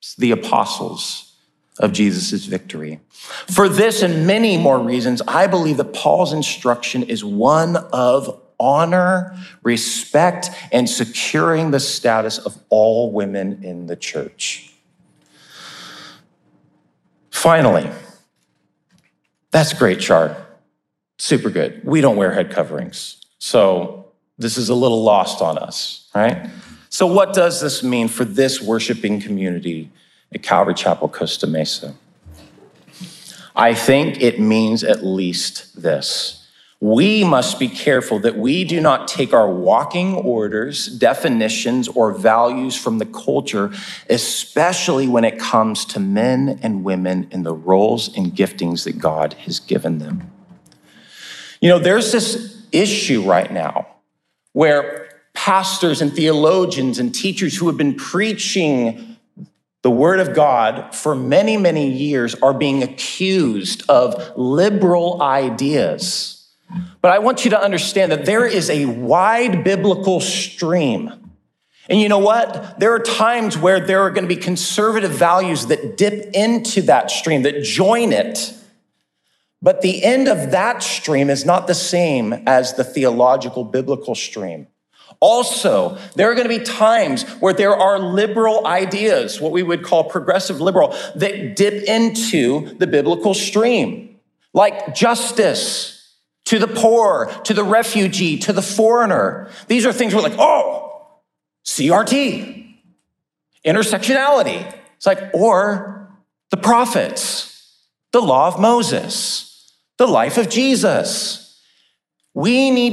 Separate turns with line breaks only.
the apostles of Jesus' victory. For this and many more reasons, I believe that Paul's instruction is one of honor, respect, and securing the status of all women in the church. Finally, that's great, Char. Super good. We don't wear head coverings, so this is a little lost on us, right? So what does this mean for this worshiping community at Calvary Chapel, Costa Mesa? I think it means at least this. We must be careful that we do not take our walking orders, definitions, or values from the culture, especially when it comes to men and women in the roles and giftings that God has given them. You know, there's this issue right now where pastors and theologians and teachers who have been preaching the word of God for many, many years are being accused of liberal ideas. But I want you to understand that there is a wide biblical stream. And you know what? There are times where there are going to be conservative values that dip into that stream, that join it. But the end of that stream is not the same as the theological biblical stream. Also, there are going to be times where there are liberal ideas, what we would call progressive liberal, that dip into the biblical stream, like justice to the poor, to the refugee, to the foreigner. These are things we're like, oh, CRT, intersectionality. It's like, or the prophets, the law of Moses, the life of Jesus. We need